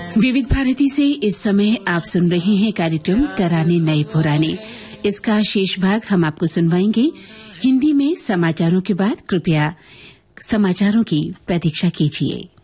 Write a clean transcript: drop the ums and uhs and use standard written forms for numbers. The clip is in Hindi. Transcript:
विविध भारती से इस समय आप सुन रहे हैं कार्यक्रम तराने नए पुराने। इसका शेष भाग हम आपको सुनवाएंगे हिंदी में समाचारों के बाद। कृपया समाचारों की प्रतीक्षा कीजिए।